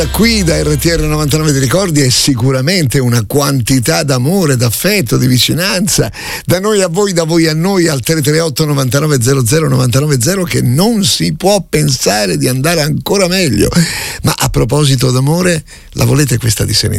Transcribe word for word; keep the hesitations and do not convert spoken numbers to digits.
Qui da R T R novantanove ti ricordi è sicuramente una quantità d'amore, d'affetto, di vicinanza da noi a voi, da voi a noi al tre tre otto novantanove zero zero novantanove zero che non si può pensare di andare ancora meglio. Ma a proposito d'amore, la volete questa di Selena